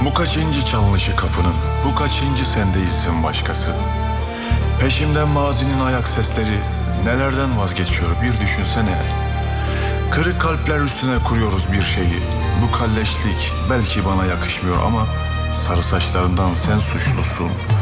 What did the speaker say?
Bu kaçıncı çalınışı kapının, bu kaçıncı sen değilsin başkası. Peşimden mazinin ayak sesleri, nelerden vazgeçiyor bir düşünsene. Kırık kalpler üstüne kuruyoruz bir şeyi. Bu kalleşlik belki bana yakışmıyor ama sarı saçlarından sen suçlusun.